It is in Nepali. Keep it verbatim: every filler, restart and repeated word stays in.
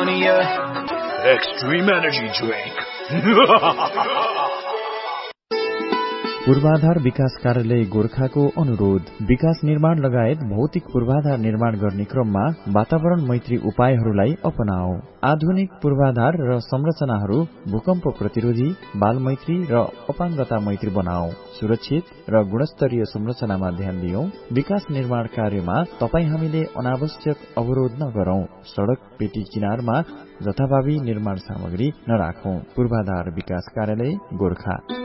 Estonia Extreme Energy Drink. पूर्वाधार विकास कार्यालय गोर्खाको अनुरोध। विकास निर्माण लगायत भौतिक पूर्वाधार निर्माण गर्ने क्रममा वातावरण मैत्री उपायहरूलाई अपनाऊ। आधुनिक पूर्वाधार र संरचनाहरू भूकम्प प्रतिरोधी, बाल मैत्री र अपाङ्गता मैत्री बनाऊ। सुरक्षित र गुणस्तरीय संरचनामा ध्यान दियौं। विकास निर्माण कार्यमा तपाई हामीले अनावश्यक अवरोध नगरौं। सड़क पेटी किनारमा जथाभावी निर्माण सामग्री नराखौं। पूर्वाधार विकास कार्यालय गोर्खा।